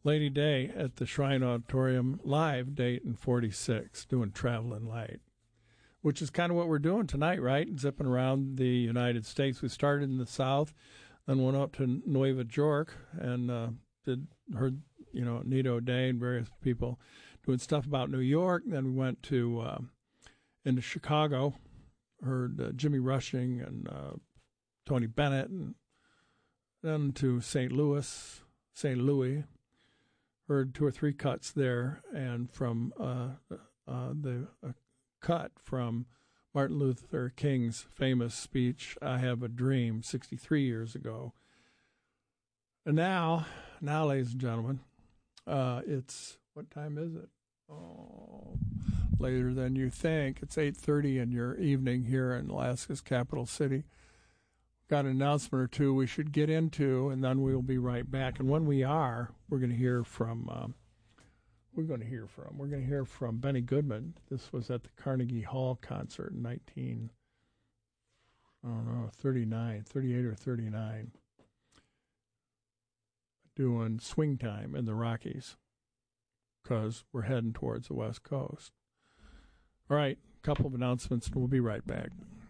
Lady Day at the Shrine Auditorium live, Dayton 46, doing Traveling Light, which is kind of what we're doing tonight, right? Zipping around the United States. We started in the South, then went up to Nueva York and heard, Nito Day and various people doing stuff about New York. Then we went to into Chicago, heard Jimmy Rushing and Tony Bennett, and then to St. Louis, heard 2 or 3 cuts there, and from the cut from Martin Luther King's famous speech, I Have a Dream, 63 years ago. And now, ladies and gentlemen, it's, what time is it? Oh, later than you think. It's 8:30 in your evening here in Alaska's capital city. Got an announcement or two we should get into, and then we'll be right back. And when we are, we're going to hear from Benny Goodman. This was at the Carnegie Hall concert in 38 or 39, doing Swing Time in the Rockies, because we're heading towards the West Coast. All right, a couple of announcements, and we'll be right back.